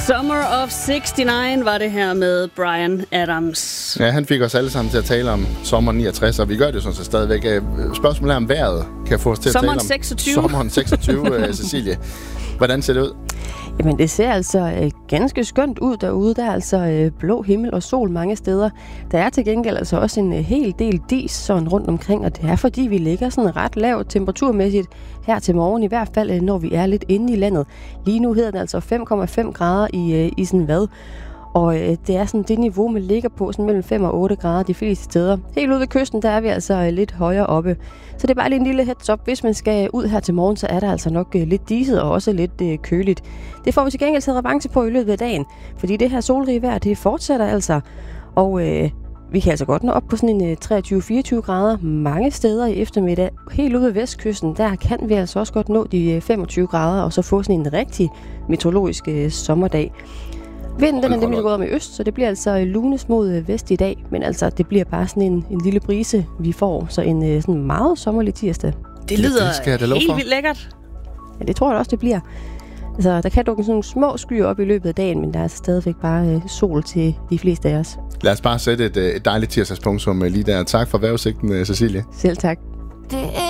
Summer of 69 var det her med Bryan Adams. Ja, han fik os alle sammen til at tale om sommer 69, og vi gør det jo sådan set stadigvæk. Spørgsmålet er, om vejret kan få os til at tale om 26. Sommeren 26, Cecilie. Hvordan ser det ud? Jamen, det ser altså ganske skønt ud derude. Der er altså blå himmel og sol mange steder. Der er til gengæld altså også en hel del dis sådan rundt omkring, og det er fordi, vi ligger sådan ret lavt temperaturmæssigt her til morgen, i hvert fald når vi er lidt inde i landet. Lige nu hedder det altså 5,5 grader i sådan hvad. Og det er sådan det niveau, man ligger på, sådan mellem 5 og 8 grader de fleste steder. Helt ude ved kysten, der er vi altså lidt højere oppe. Så det er bare lige en lille heads up. Hvis man skal ud her til morgen, så er der altså nok lidt diset og også lidt køligt. Det får vi til gengæld taget revanche på i løbet af dagen. Fordi det her solrige vejr, det fortsætter altså. Og vi kan altså godt nå op på sådan en 23-24 grader mange steder i eftermiddag. Helt ude ved vestkysten, der kan vi altså også godt nå de 25 grader og så få sådan en rigtig meteorologisk sommerdag. Vinden den er nemlig gået om i øst, så det bliver altså lunes mod vest i dag. Men altså, det bliver bare sådan en lille brise, vi får. Så en sådan meget sommerlig tirsdag. Det lyder helt vildt lækkert. Ja, det tror jeg også, det bliver. Altså, der kan dukke sådan nogle små skyer op i løbet af dagen, men der er altså stadigvæk bare sol til de fleste af os. Lad os bare sætte et dejligt tirsdagspunktum lige der. Tak for vejrudsigten, Cecilie. Selv tak.